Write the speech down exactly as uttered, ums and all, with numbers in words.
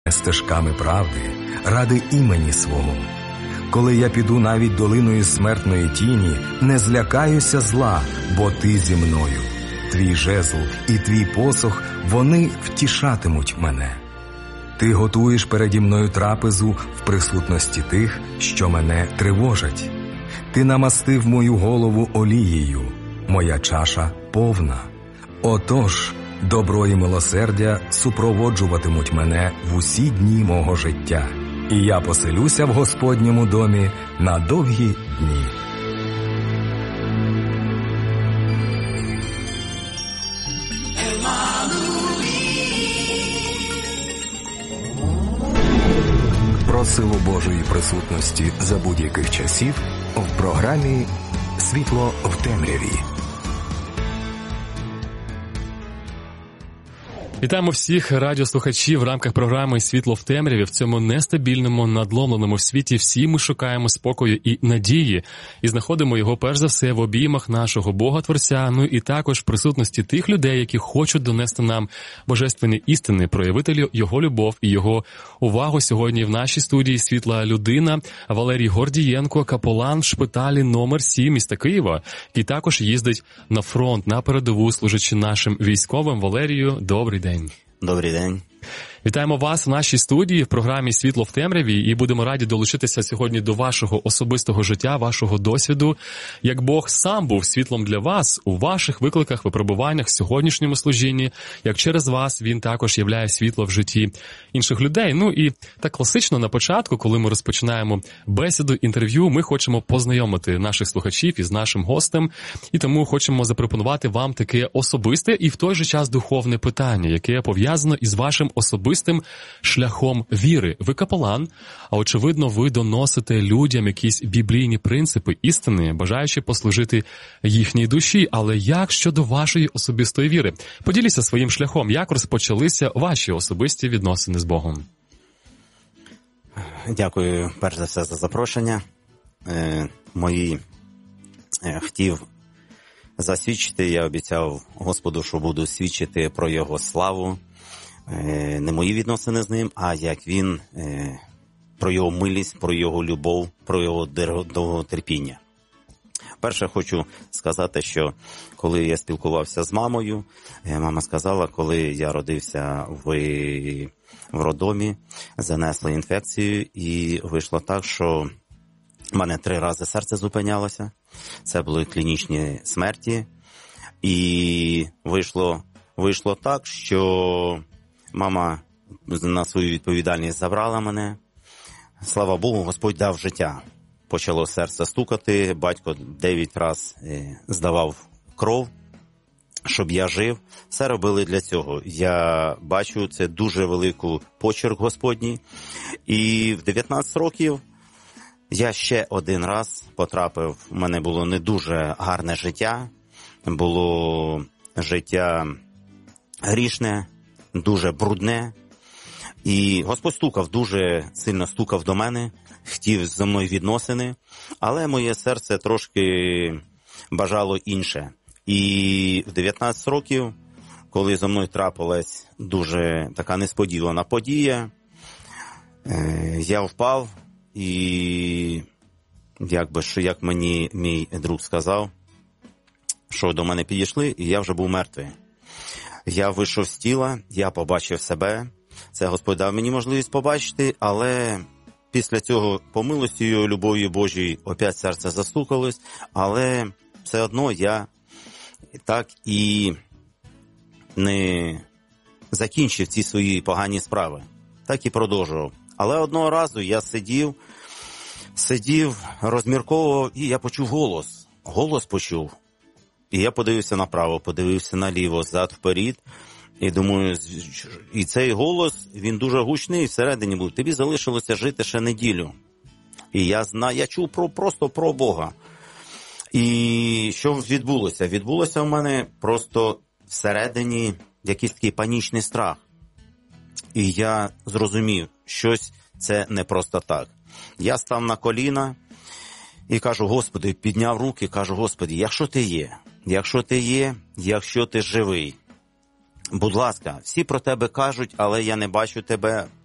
стежками правди, ради імені свого. Коли я піду навіть долиною смертної тіні, не злякаюся зла, бо ти зі мною. Твій жезл і твій посох, вони втішатимуть мене. Ти готуєш переді мною трапезу в присутності тих, що мене тривожать. Ти намастив мою голову олією, моя чаша повна. Отож, добро і милосердя супроводжуватимуть мене в усі дні мого життя, і я поселюся в Господньому домі на довгі дні. Про силу Божої присутності за будь-яких часів в програмі «Світло в темряві». Вітаємо всіх радіослухачів в рамках програми «Світло в темряві». В цьому нестабільному, надломленому світі всі ми шукаємо спокою і надії, і знаходимо його перш за все в обіймах нашого Бога-Творця, ну і також в присутності тих людей, які хочуть донести нам божественні істини, проявити його любов і його увагу. Сьогодні в нашій студії світла людина Валерій Гордієнко, капелан в шпиталі номер сім міста Києва, який також їздить на фронт, на передову, служачи нашим військовим. Валерію, добрий день. Добрий день. Вітаємо вас в нашій студії в програмі «Світло в темряві» і будемо раді долучитися сьогодні до вашого особистого життя, вашого досвіду. Як Бог сам був світлом для вас у ваших викликах, випробуваннях, в сьогоднішньому служінні, як через вас Він також являє світло в житті інших людей. Ну і так класично на початку, коли ми розпочинаємо бесіду, інтерв'ю, ми хочемо познайомити наших слухачів із нашим гостем, і тому хочемо запропонувати вам таке особисте і в той же час духовне питання, яке пов'язано із вашим особистим шляхом віри. Ви капелан, а очевидно, ви доносите людям якісь біблійні принципи, істини, бажаючи послужити їхній душі. Але як щодо вашої особистої віри? Поділіться своїм шляхом, як розпочалися ваші особисті відносини з Богом? Дякую, перш за все, за запрошення. Е, мої е, хотів засвідчити, я обіцяв Господу, що буду свідчити про Його славу. Не мої відносини з ним, а як він, про його милість, про його любов, про його довготерпіння. Перше хочу сказати, що коли я спілкувався з мамою, мама сказала, коли я родився в, в роддомі, занесли інфекцію і вийшло так, що в мене три рази серце зупинялося. Це були клінічні смерті. І вийшло, вийшло так, що мама на свою відповідальність забрала мене. Слава Богу, Господь дав життя. Почало серце стукати, батько дев'ять разів здавав кров, щоб я жив. Все робили для цього. Я бачу, це дуже велику почерк Господній. І в дев'ятнадцять років я ще один раз потрапив, у мене було не дуже гарне життя, було життя грішне, дуже брудне. І Господь стукав, дуже сильно стукав до мене, хотів зі мною відносини, але моє серце трошки бажало інше. І в дев'ятнадцять років, коли зі мною трапилась дуже така несподівана подія, я впав і, якби, що як мені мій друг сказав, що до мене підійшли, і я вже був мертвий. Я вийшов з тіла, я побачив себе. Це Господь дав мені можливість побачити, але після цього по милості і любові Божій опять серце застукалось, але все одно я так і не закінчив ці свої погані справи. Так і продовжував. Але одного разу я сидів, сидів, розмірковував, і я почув голос. Голос почув. І я подивився направо, подивився наліво, зад, вперед. І думаю, і цей голос, він дуже гучний, всередині був. Тобі залишилося жити ще неділю. І я знаю, я чув про, просто про Бога. І що відбулося? Відбулося в мене просто всередині якийсь такий панічний страх. І я зрозумів, щось це не просто так. Я став на коліна і кажу, Господи, підняв руки, кажу, Господи, якщо ти є, якщо ти є, якщо ти живий, будь ласка, всі про тебе кажуть, але я не бачу тебе,